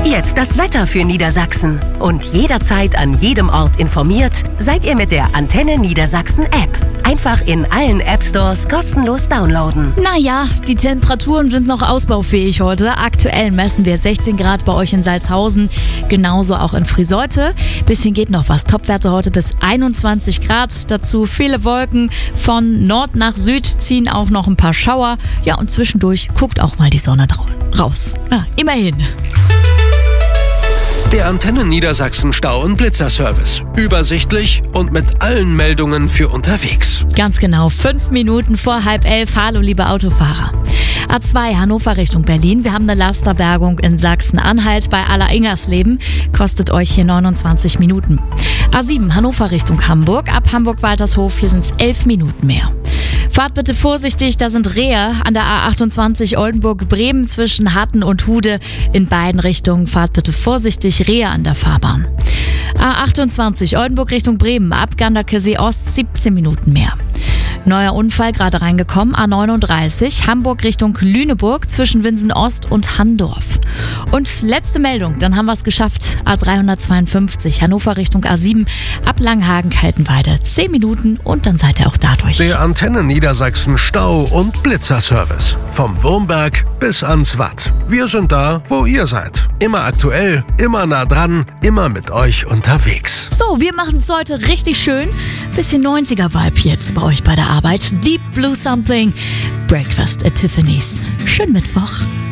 Jetzt das Wetter für Niedersachsen. Und jederzeit an jedem Ort informiert seid ihr mit der Antenne Niedersachsen App. Einfach in allen App-Stores kostenlos downloaden. Naja, die Temperaturen sind noch ausbaufähig heute. Aktuell messen wir 16 Grad bei euch in Salzhausen, genauso auch in Friseute. Bisschen geht noch was. Topwerte heute bis 21 Grad. Dazu viele Wolken. Von Nord nach Süd ziehen auch noch ein paar Schauer. Ja, und zwischendurch guckt auch mal die Sonne raus. Ja, immerhin. Der Antenne Niedersachsen Stau- und Blitzerservice. Übersichtlich und mit allen Meldungen für unterwegs. Ganz genau, 5 Minuten vor 10:30. Hallo, liebe Autofahrer. A2 Hannover Richtung Berlin. Wir haben eine Lasterbergung in Sachsen-Anhalt bei Aller-Ingersleben. Kostet euch hier 29 Minuten. A7 Hannover Richtung Hamburg. Ab Hamburg-Waltershof, hier sind es 11 Minuten mehr. Fahrt bitte vorsichtig, da sind Rehe an der A28 Oldenburg-Bremen zwischen Hatten und Hude. In beiden Richtungen fahrt bitte vorsichtig, Rehe an der Fahrbahn. A28 Oldenburg Richtung Bremen, ab Ganderkesee Ost 17 Minuten mehr. Neuer Unfall gerade reingekommen, A39 Hamburg Richtung Lüneburg zwischen Winsen Ost und Handorf. Und letzte Meldung, dann haben wir es geschafft, A352 Hannover Richtung A7 ab Langhagen-Kaltenweide. 10 Minuten und dann seid ihr auch dadurch. Der Antenne Niedersachsen Stau- und Blitzerservice. Vom Wurmberg bis ans Watt. Wir sind da, wo ihr seid. Immer aktuell, immer nah dran, immer mit euch unterwegs. So, wir machen es heute richtig schön. Bisschen 90er-Vibe jetzt bei euch bei der Arbeit. Deep Blue Something. Breakfast at Tiffany's. Schönen Mittwoch.